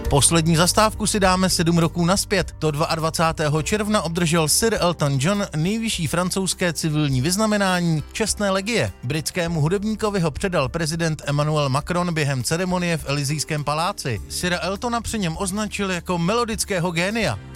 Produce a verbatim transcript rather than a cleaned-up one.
Poslední zastávku si dáme sedm roků nazpět. Do dvacátého druhého června obdržel Sir Elton John nejvyšší francouzské civilní vyznamenání Čestné legie. Britskému hudebníkovi ho předal prezident Emmanuel Macron během ceremonie v Elysejském paláci. Sira Eltona při něm označil jako melodického génia.